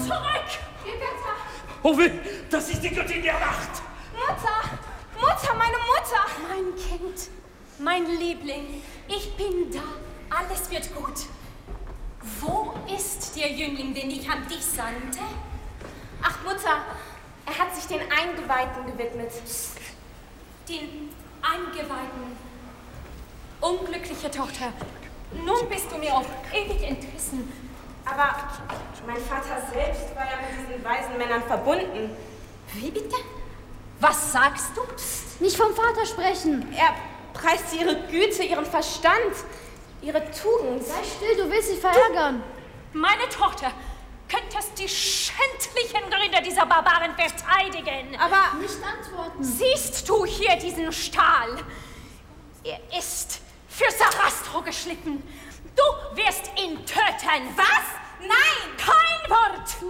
zurück! Ihr Götter! Oh weh, das ist die Göttin der Nacht! Mutter, meine Mutter! Mein Kind, mein Liebling, ich bin da. Alles wird gut. Wo ist der Jüngling, den ich an dich sandte? Ach, Mutter, er hat sich den Eingeweihten gewidmet. Den Eingeweihten. Unglückliche Tochter, nun bist du mir auch ewig entrissen. Aber mein Vater selbst war ja mit diesen weisen Männern verbunden. Wie bitte? Was sagst du? Psst, nicht vom Vater sprechen. Er preiste ihre Güte, ihren Verstand, ihre Tugend. Sei still, du willst sie verärgern. Meine Tochter, könntest die schändlichen Rinder dieser Barbaren verteidigen. Aber nicht antworten. Siehst du hier diesen Stahl? Er ist für Sarastro geschliffen. Du wirst ihn töten. was? Nein! Kein Wort!